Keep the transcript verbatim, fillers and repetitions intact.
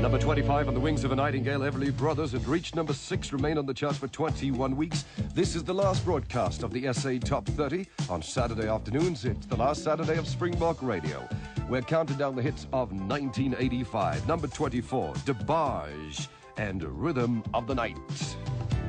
Number twenty-five, On the Wings of a Nightingale, Everly Brothers had reached number six, remain on the charts for twenty-one weeks. This is the last broadcast of the S A Top thirty. On Saturday afternoons, it's the last Saturday of Springbok Radio. We're counting down the hits of nineteen eighty-five. Number twenty-four, DeBarge and Rhythm of the Night.